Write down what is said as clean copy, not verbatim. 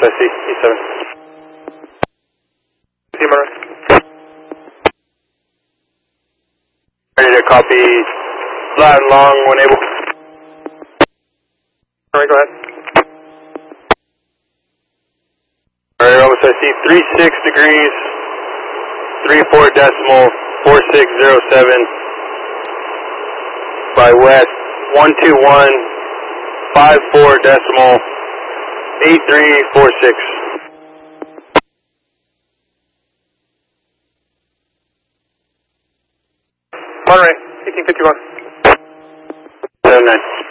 SIC, E7. Monterey. Ready to copy flat and long when able. Alright, go ahead. Alright, Almost SIC, 36 degrees, 34 decimal, 4607 by west, 121, 54 decimal, 8346. Monterey, 1851. 79.